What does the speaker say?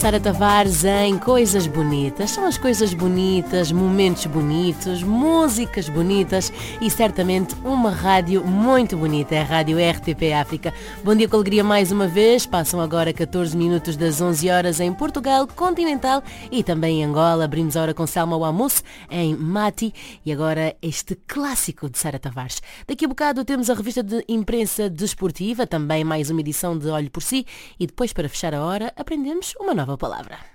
Sara Tavares em Coisas Bonitas. São as coisas bonitas, momentos bonitos, músicas bonitas e certamente uma rádio muito bonita, é a Rádio RTP África. Bom dia com alegria mais uma vez. Passam agora 14 minutos das 11 horas em Portugal continental e também em Angola. Abrimos a hora com Selma Wamus em Mati e agora este clássico de Sara Tavares. Daqui a bocado temos a revista de imprensa desportiva, também mais uma edição de Olho por Si e depois, para fechar a hora, aprendemos uma nova palavra.